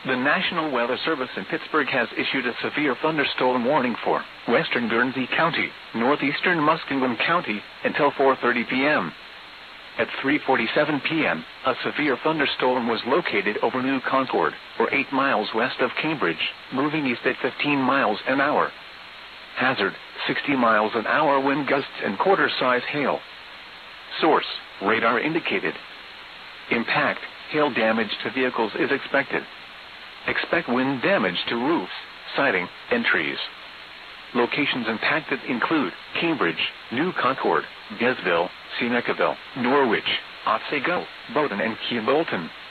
The National Weather Service in Pittsburgh has issued a severe thunderstorm warning for western Guernsey County, northeastern Muskingum County, until 4:30 p.m. At 3:47 p.m., a severe thunderstorm was located over New Concord, or 8 miles west of Cambridge, moving east at 15 miles an hour. Hazard, 60 miles an hour wind gusts and quarter-size hail. Source, radar indicated. Impact, hail damage to vehicles is expected. Expect wind damage to roofs, siding, and trees. Locations impacted include Cambridge, New Concord, Gainesville, Senecaville, Norwich, Otsego, Bowdoin and Keene Bolton.